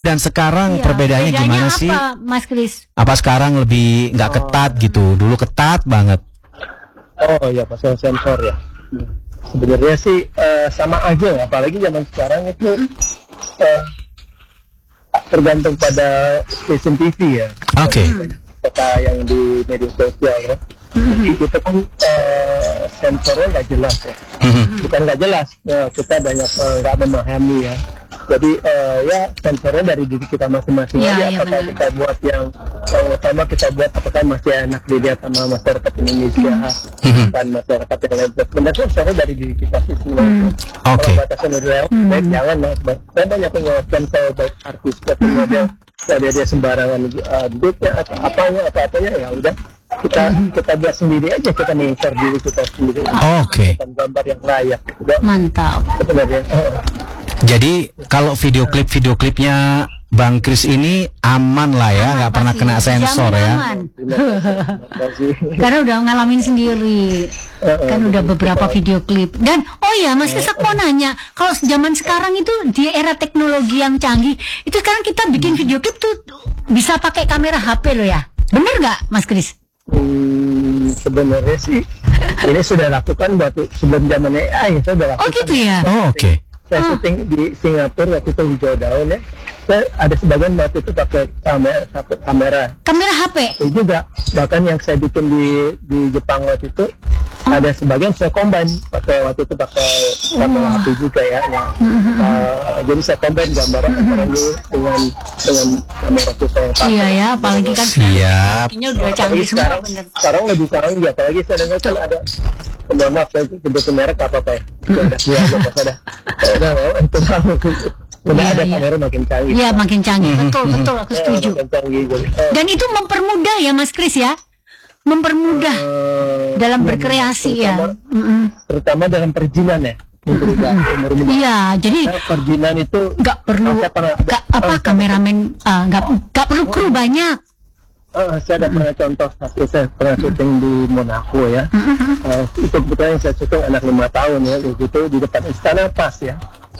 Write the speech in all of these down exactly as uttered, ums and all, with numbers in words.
dan sekarang iya. perbedaannya Bedanya gimana apa, sih? Mas Kris? Apa sekarang lebih nggak ketat gitu? Dulu ketat banget. Oh ya, pasal sensor ya. Sebenarnya sih uh, sama aja ya, apalagi zaman sekarang itu uh, tergantung pada stasiun T V ya. Oke. Okay. Kota yang di media sosial ya. Jadi kita kan uh, sensornya nggak jelas ya. Bukan nggak jelas, ya, kita banyak nggak uh, memahami ya. Jadi uh, ya sensornya dari diri kita masing-masing ya, aja. ya, apakah benar. kita buat yang yang utama kita buat apakah masih enak dilihat sama masyarakat Indonesia dan masyarakat yang lain. Sebenarnya sensornya dari diri kita sih semua. Hmm. Oke. Kalau batasan udah hmm. baik jangan lah. Saya banyak mengingatkan saya baik artis katanya dia dia dia sembarangan uh, duitnya atau apanya atau apanya ya udah kita kita buat sendiri aja, kita mengincar diri kita sendiri. Oke. Dan gambar yang layak. Udah. Mantap. Sebenarnya. Oh. Jadi kalau video klip video klipnya Bang Kris ini aman lah ya, nggak pernah kena sensor ya. Aman. Karena udah ngalamin sendiri. Kan udah beberapa video klip. Dan oh ya Mas Kris, aku mau nanya, kalau zaman sekarang itu di era teknologi yang canggih, itu sekarang kita bikin video klip tuh bisa pakai kamera H P loh ya. Bener nggak Mas Kris? Hmm, sebenarnya sih ini sudah lakukan waktu sebelum zaman A I, saya sudah lakukan. Oh gitu ya. Oh, oke. Okay. Saya Ah. syuting di Singapura waktu itu hijau daun ya. Saya ada sebagian waktu itu pakai kamera, kamera. Kamera H P. Itu juga bahkan yang saya bikin di di Jepang waktu itu Oh. ada sebagian saya combine pakai waktu itu pakai kamera H P juga ya. ya. Uh, jadi saya combine gambar antara ini dengan dengan kamera kita yang pakai. Iya ya, apalagi kan Siap. ini udah canggih semua sekarang, bener. sekarang lebih canggih, apalagi saya dengar kan ada mohon maaf saya sebutin merek apa apa ya ada ya ada ada ada itu udah Iya, ada iya. kamera makin canggih. Iya makin canggih, betul betul aku Ya, setuju. makin canggih, jadi, eh, Dan itu mempermudah ya Mas Kris ya, mempermudah eh, dalam ya, berkreasi terutama, ya. Mm-mm. terutama dalam perizinan ya. Mempermudah, mempermudah. Iya, jadi Nah, perizinan itu nggak perlu saya pernah- nggak apa eh, kameramen ah, nggak nggak perlu kru banyak. Uh, saya ada pernah contoh satu, saya pernah syuting di Monaco ya. Uh, itu kebetulan yang saya syuting anak lima tahun ya, begitu di depan istana pas ya.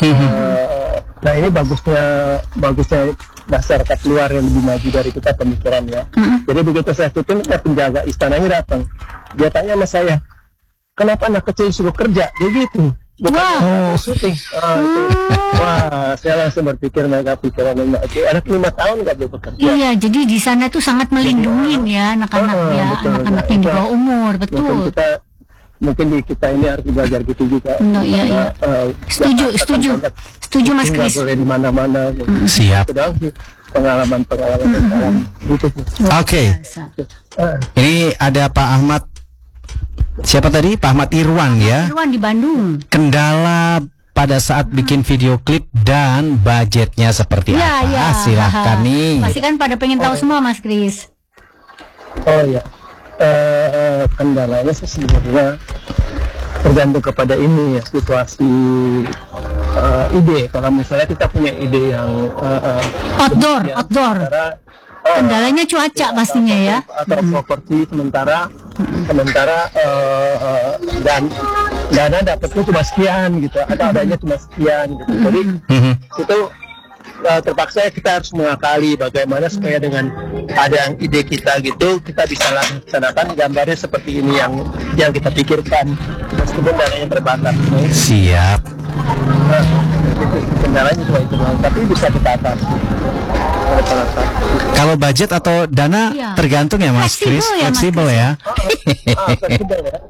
Uh, nah ini bagusnya bagusnya masyarakat luar yang lebih maju dari kita pemikiran ya. Jadi begitu saya syuting, eh, penjaga istananya datang, dia tanya sama saya, kenapa anak kecil suruh kerja? Dia gitu. Bukan Wah. oh, syuting. Ah, itu. Wah, saya langsung berpikir mereka pikiran anak lima tahun nggak boleh bekerja. Iya, jadi di sana tuh sangat melindungi ya anak-anak Ah, ya, betul. anak-anak yang di Nah, bawah umur, Mungkin betul. kita mungkin di kita ini harus belajar gitu juga. No, iya, iya. Uh, Setuju, Jakarta setuju. kan Setuju Mas nggak Kris. boleh di mana-mana. Siap. Itu doang sih pengalaman-pengalaman sekarang. Gitu sih. Oke. Biasa. Ah, Ini ada Pak Ahmad. Siapa tadi? Pak Ahmad Irwan ya. Irwan di Bandung. Kendala pada saat bikin video klip dan budgetnya seperti Iya, apa? iya. Silahkan nih. Pasti kan pada pengen tahu semua Mas Kris. Oh ya, Eh, kendalanya sih sebenarnya tergantung kepada ini ya, situasi eh, ide. Kalau misalnya kita punya ide yang eh, eh, Outdoor, demikian, outdoor. sementara, eh, Kendalanya cuaca pastinya ya. atau properti sementara sementara eh, eh, dan dana dapatnya cuma sekian gitu, atau adanya cuma sekian gitu. Jadi Mhm. itu eh, terpaksa kita harus mengakali bagaimana supaya dengan ada yang ide kita gitu kita bisa laksanakan gambarnya seperti ini yang yang kita pikirkan meskipun dananya terbatas. Siap. Nah, itu kendalanya cuma itu doang, tapi bisa kita atasi. Rata-rata. Kalau budget atau dana Iya. tergantung ya Mas Fleksibel Kris, ya, Mas fleksibel Kris. ya. Ah, fleksibel ya.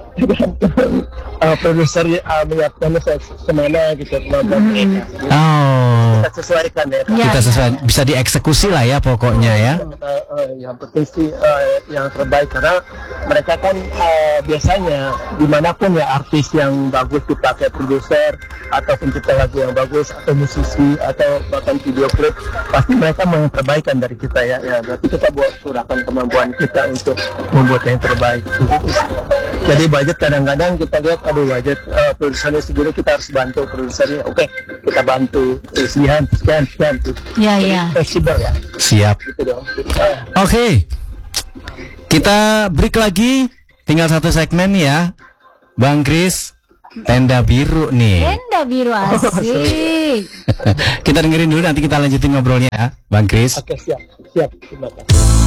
uh, produser uh, menyiapkannya se- semana gitu kemampuan mereka. Oh, Kita sesuaikan ya. Iya. kita sesuai bisa dieksekusi lah ya pokoknya ya. Uh, uh, yang penting sih uh, yang terbaik karena mereka kan uh, biasanya dimanapun ya artis yang bagus dipakai produser atau pencipta lagu yang bagus atau musisi atau bahkan video klip pasti mereka mau yang terbaikan dari kita ya. Ya berarti kita buat curahkan kemampuan kita untuk membuat yang terbaik. Jadi budget kadang-kadang kita lihat aduh budget uh, produsernya segini kita harus bantu produsernya. Oke kita bantu eh, sekian sekian sekian. Iya, iya. Fleksibel ya. Siap. Gitu dong. Uh, Oke. Kita break lagi. Tinggal satu segmen ya. Bang Kris. Tenda biru nih. Tenda biru asik. Kita dengerin dulu, nanti kita lanjutin ngobrolnya ya, Bang Kris. Oke, siap, siap. Terima kasih.